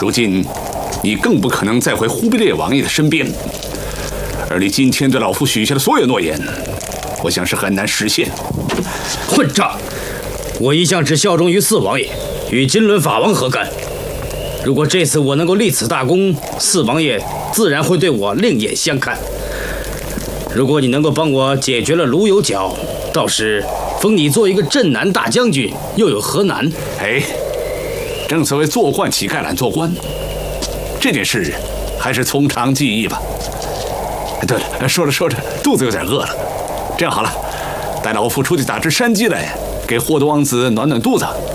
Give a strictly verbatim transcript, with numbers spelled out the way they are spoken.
如今，你更不可能再回忽必烈王爷的身边，而你今天对老夫许下的所有诺言，我想是很难实现。 混账！我一向只效忠于四王爷，与金轮法王何干？如果这次我能够立此大功，四王爷自然会对我另眼相看。如果你能够帮我解决了卢有角，到时封你做一个镇南大将军，又有何难？ 哎，正所谓做惯乞丐懒做官，这件事还是从长计议吧。对了，说着说着，肚子有点饿了。这样好了，带老夫出去打只山鸡来，给霍多王子暖暖肚子。